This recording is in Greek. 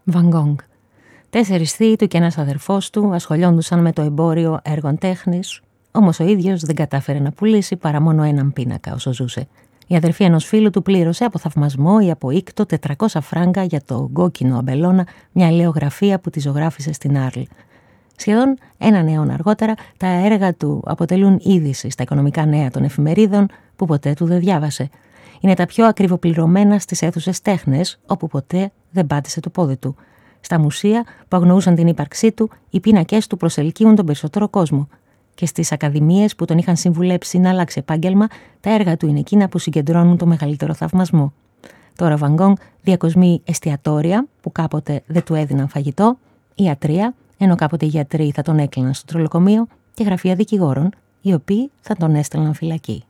Van Gogh. 4 θείοι του και ένας αδερφός του ασχολιόντουσαν με το εμπόριο έργων τέχνης, όμως ο ίδιος δεν κατάφερε να πουλήσει παρά μόνο έναν πίνακα όσο ζούσε. Η αδερφή ενός φίλου του πλήρωσε από θαυμασμό ή από ήκτο 400 φράγκα για το γκόκκινο αμπελώνα, μια ελαιογραφία που τη ζωγράφισε στην Άρλ. Σχεδόν έναν αιώνα αργότερα, τα έργα του αποτελούν είδηση στα οικονομικά νέα των εφημερίδων που ποτέ του δεν διάβασε. Είναι τα πιο ακριβοπληρωμένα στις αίθουσες τέχνες, όπου ποτέ δεν πάτησε το πόδι του. Στα μουσεία που αγνοούσαν την ύπαρξή του, οι πίνακες του προσελκύουν τον περισσότερο κόσμο. Και στις ακαδημίες που τον είχαν συμβουλέψει να αλλάξει επάγγελμα, τα έργα του είναι εκείνα που συγκεντρώνουν το μεγαλύτερο θαυμασμό. Τώρα ο Van Gogh διακοσμεί εστιατόρια που κάποτε δεν του έδιναν φαγητό, ιατρία, ενώ κάποτε οι γιατροί θα τον έκλειναν στο τρολοκομείο, και γραφεία δικηγόρων, οι οποίοι θα τον έστελναν φυλακή.